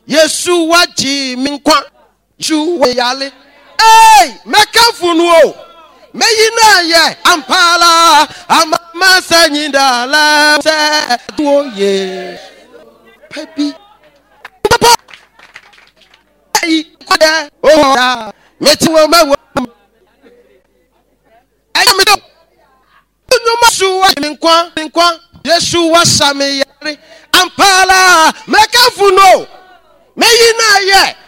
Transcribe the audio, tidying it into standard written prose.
Yesu waji minkwa Yesu yale hey mekafunu meyina ye ampala amama sanyindala se duoye pepi papa hey kwada oh da metiwo mawo ayamido nyuma suwa minkwa Yesu wasame yare ampala mekafunu meyina ye